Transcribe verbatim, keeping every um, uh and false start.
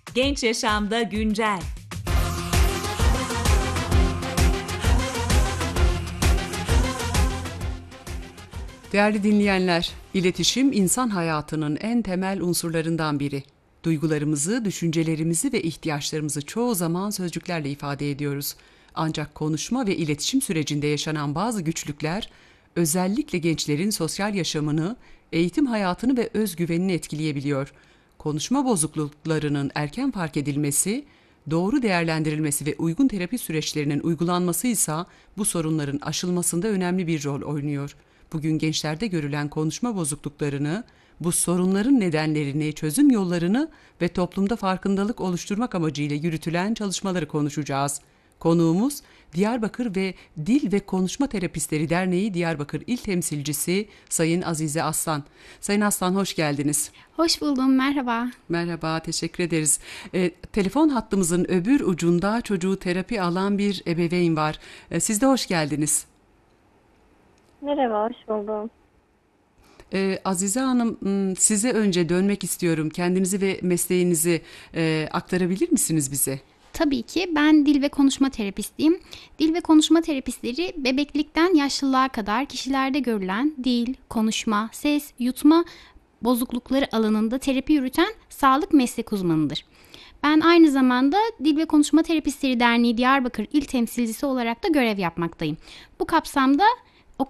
Genç Yaşamda Güncel. Değerli dinleyenler, iletişim insan hayatının en temel unsurlarından biri. Duygularımızı, düşüncelerimizi ve ihtiyaçlarımızı çoğu zaman sözcüklerle ifade ediyoruz. Ancak konuşma ve iletişim sürecinde yaşanan bazı güçlükler, özellikle gençlerin sosyal yaşamını, eğitim hayatını ve özgüvenini etkileyebiliyor. Konuşma bozukluklarının erken fark edilmesi, doğru değerlendirilmesi ve uygun terapi süreçlerinin uygulanması ise bu sorunların aşılmasında önemli bir rol oynuyor. Bugün gençlerde görülen konuşma bozukluklarını, bu sorunların nedenlerini, çözüm yollarını ve toplumda farkındalık oluşturmak amacıyla yürütülen çalışmaları konuşacağız. Konuğumuz Diyarbakır ve Dil ve Konuşma Terapistleri Derneği Diyarbakır İl Temsilcisi Sayın Azize Aslan. Sayın Aslan, hoş geldiniz. Hoş buldum, merhaba. Merhaba, teşekkür ederiz. E, telefon hattımızın öbür ucunda çocuğu terapi alan bir ebeveyn var. E, siz de hoş geldiniz. Merhaba, hoş buldum. Ee, Azize Hanım, size önce dönmek istiyorum. Kendinizi ve mesleğinizi e, aktarabilir misiniz bize? Tabii ki ben dil ve konuşma terapistiyim. Dil ve konuşma terapistleri bebeklikten yaşlılığa kadar kişilerde görülen dil, konuşma, ses, yutma bozuklukları alanında terapi yürüten sağlık meslek uzmanıdır. Ben aynı zamanda Dil ve Konuşma Terapistleri Derneği Diyarbakır İl Temsilcisi olarak da görev yapmaktayım. Bu kapsamda